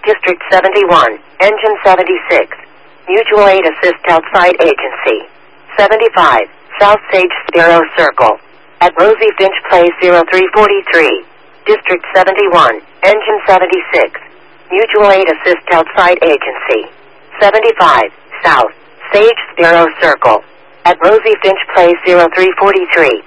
District 71, Engine 76. Mutual Aid Assist outside agency. 75, South Sage Sparrow Circle. At Rosie Finch Place 0343. District 71, Engine 76. Mutual Aid Assist outside agency. 75, South Sage Sparrow Circle. At Rosie Finch Place 0343.